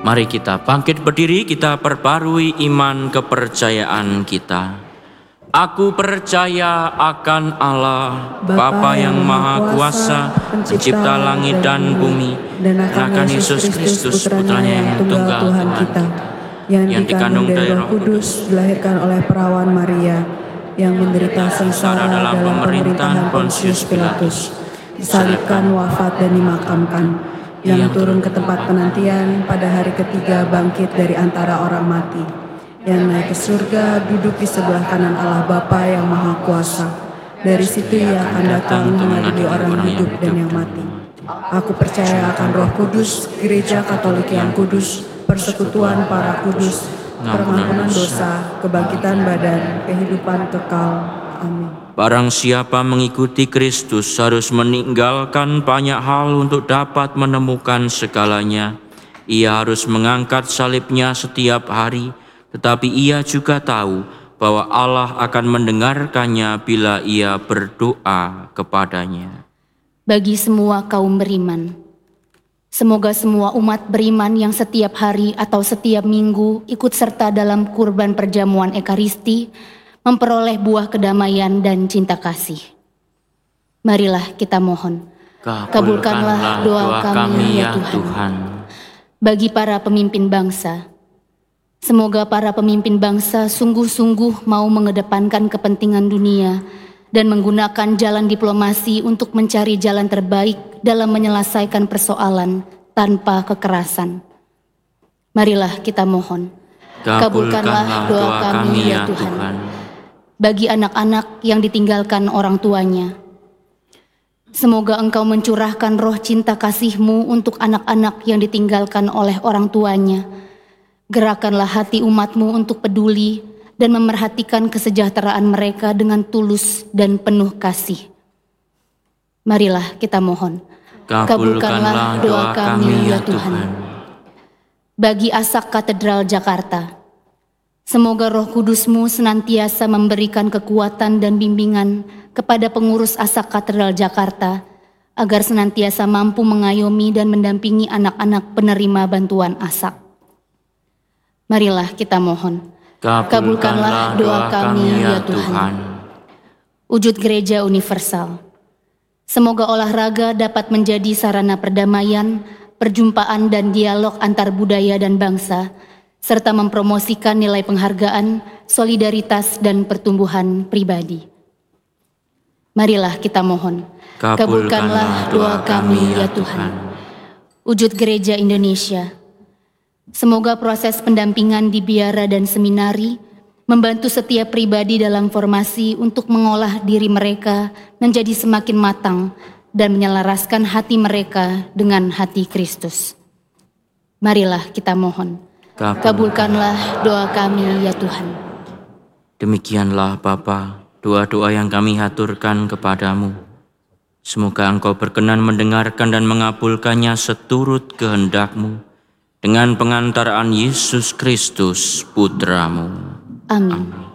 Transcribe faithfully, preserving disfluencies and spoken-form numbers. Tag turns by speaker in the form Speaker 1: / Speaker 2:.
Speaker 1: Mari kita bangkit berdiri, kita perbarui iman kepercayaan kita. Aku percaya akan Allah, Bapa yang Maha Kuasa, pencipta langit dan bumi, dan akan Yesus Kristus, putranya yang tunggal Tuhan kita, yang dikandung dari Roh Kudus, dilahirkan oleh perawan Maria, yang menderita sengsara dalam pemerintahan Pontius Pilatus, disalibkan, wafat, dan dimakamkan, yang turun ke tempat penantian, pada hari ketiga bangkit dari antara orang mati, yang naik ke surga, duduk di sebelah kanan Allah Bapa yang Maha Kuasa. Dari situ Ia akan datang mengadili orang hidup dan yang mati. Aku percaya akan Roh Kudus, Gereja Katolik yang kudus, persekutuan para kudus, pengampunan dosa, kebangkitan badan, kehidupan kekal. Amin. Barang siapa mengikuti Kristus harus meninggalkan banyak hal untuk dapat menemukan segalanya. Ia harus mengangkat salibnya setiap hari, tetapi ia juga tahu bahwa Allah akan mendengarkannya bila ia berdoa kepadanya.
Speaker 2: Bagi semua kaum beriman, semoga semua umat beriman yang setiap hari atau setiap minggu ikut serta dalam kurban perjamuan Ekaristi memperoleh buah kedamaian dan cinta kasih. Marilah kita mohon, kabulkanlah doa kami ya Tuhan. Bagi para pemimpin bangsa, semoga para pemimpin bangsa sungguh-sungguh mau mengedepankan kepentingan dunia dan menggunakan jalan diplomasi untuk mencari jalan terbaik dalam menyelesaikan persoalan tanpa kekerasan. Marilah kita mohon, kabulkanlah doa kami ya Tuhan. Bagi anak-anak yang ditinggalkan orang tuanya, semoga Engkau mencurahkan roh cinta kasih-Mu untuk anak-anak yang ditinggalkan oleh orang tuanya. Gerakanlah hati umat-Mu untuk peduli dan memerhatikan kesejahteraan mereka dengan tulus dan penuh kasih. Marilah kita mohon, kabulkanlah doa kami ya Tuhan. Bagi Asak Katedral Jakarta, semoga Roh Kudus-Mu senantiasa memberikan kekuatan dan bimbingan kepada pengurus Asak Katedral Jakarta, agar senantiasa mampu mengayomi dan mendampingi anak-anak penerima bantuan Asak. Marilah kita mohon, kabulkanlah doa kami ya Tuhan. Wujud Gereja Universal, semoga olahraga dapat menjadi sarana perdamaian, perjumpaan dan dialog antar budaya dan bangsa, serta mempromosikan nilai penghargaan, solidaritas, dan pertumbuhan pribadi. Marilah kita mohon, kabulkanlah doa kami ya Tuhan. Wujud Gereja Indonesia, semoga proses pendampingan di biara dan seminari membantu setiap pribadi dalam formasi untuk mengolah diri mereka menjadi semakin matang dan menyelaraskan hati mereka dengan hati Kristus. Marilah kita mohon, kabulkanlah doa kami ya Tuhan.
Speaker 1: Demikianlah Bapa, doa-doa yang kami haturkan kepadamu. Semoga Engkau berkenan mendengarkan dan mengabulkannya seturut kehendak-Mu, dengan pengantaraan Yesus Kristus Putra-Mu.
Speaker 2: Amin. Amin.